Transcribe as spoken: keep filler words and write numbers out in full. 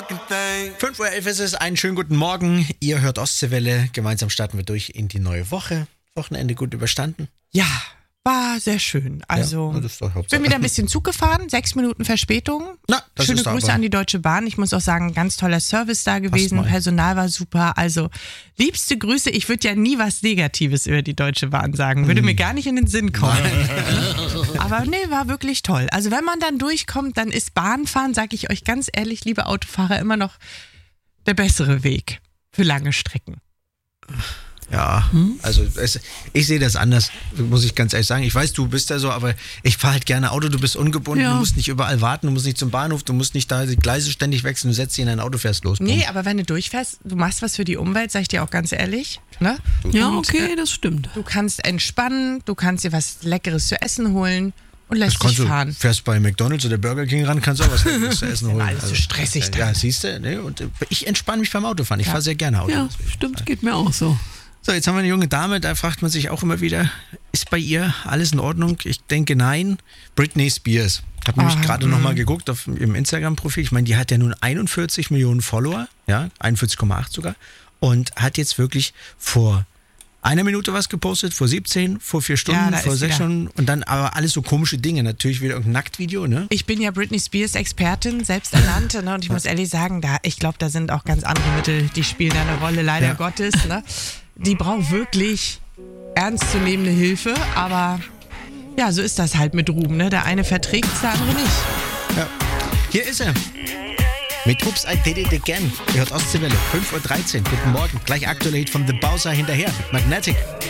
fünf Uhr elf ist es, einen schönen guten Morgen. Ihr hört Ostseewelle. Gemeinsam starten wir durch in die neue Woche. Wochenende gut überstanden? Ja, war sehr schön. Also, ja, das ist doch Hauptsache. bin wieder ein bisschen Zug gefahren, sechs Minuten Verspätung. Na, das Schöne ist Grüße aber an die Deutsche Bahn. Ich muss auch sagen, ganz toller Service da gewesen. Personal war super. Also, liebste Grüße. Ich würde ja nie was Negatives über die Deutsche Bahn sagen. Würde hm. mir gar nicht in den Sinn kommen. Aber nee, war wirklich toll. Also, wenn man dann durchkommt, dann ist Bahnfahren, sage ich euch ganz ehrlich, liebe Autofahrer, immer noch der bessere Weg für lange Strecken. Ja, hm? also es, ich sehe das anders, muss ich ganz ehrlich sagen. Ich weiß, du bist ja so, aber ich fahre halt gerne Auto, du bist ungebunden, ja. Du musst nicht überall warten, du musst nicht zum Bahnhof, du musst nicht da die Gleise ständig wechseln, du setzt dich in dein Auto, fährst los. Nee, aber wenn du durchfährst, du machst was für die Umwelt, sag ich dir auch ganz ehrlich. Ne? Ja, okay, das stimmt. Du kannst entspannen, du kannst dir was Leckeres zu essen holen. Und lässt dich fahren. Du fährst bei McDonald's oder Burger King ran, kannst auch was Leckeres zu essen holen. Alles so stressig also, ja, siehst du, ne? Und ich entspanne mich beim Autofahren, ich ja. fahre sehr gerne Auto. Ja, stimmt, geht mir auch so. So, jetzt haben wir eine junge Dame, da fragt man sich auch immer wieder, ist bei ihr alles in Ordnung? Ich denke, nein. Britney Spears. Ich habe nämlich gerade nochmal geguckt auf ihrem Instagram-Profil. Ich meine, die hat ja nun einundvierzig Millionen Follower, ja, einundvierzig Komma acht sogar. Und hat jetzt wirklich vor einer Minute was gepostet, vor siebzehn, vor vier Stunden, ja, vor sechs Stunden. Und dann aber alles so komische Dinge. Natürlich wieder irgendein Nacktvideo, ne? Ich bin ja Britney Spears Expertin, selbsternannte, ne? Und ich muss ehrlich sagen, da, ich glaube, da sind auch ganz andere Mittel, die spielen da eine Rolle, leider ja. Gottes, ne? Die braucht wirklich ernstzunehmende Hilfe, aber ja, so ist das halt mit Ruhm, ne? Der eine verträgt es, der andere nicht. Ja. Hier ist er. Mit Oops, I Did It Again. Ihr hört Ostseewelle, fünf Uhr dreizehn. Guten Morgen. Gleich aktuelle Hit von The Bowser hinterher. Magnetic.